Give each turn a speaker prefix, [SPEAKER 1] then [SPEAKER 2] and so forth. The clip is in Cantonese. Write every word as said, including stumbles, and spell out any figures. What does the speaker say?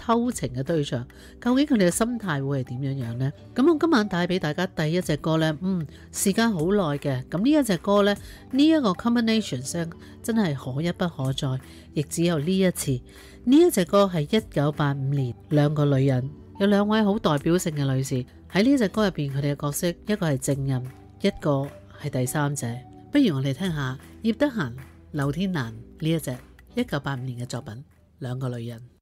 [SPEAKER 1] 偷情嘅對象，究竟佢哋嘅心態會係點樣樣呢？咁我今晚帶俾大家第一隻歌呢，嗯，時間好耐嘅，咁呢一隻歌呢，呢、這、一個 combination 真係可一不可再，亦只有呢一次。呢一隻歌係一九八五年，兩個女人，有兩位好代表性嘅女士喺呢隻歌入邊，佢哋嘅角色一個係證人，一個係第三者。不如我哋聽下葉德嫻、劉天蘭呢一隻一九八五年嘅作品《兩個女人》。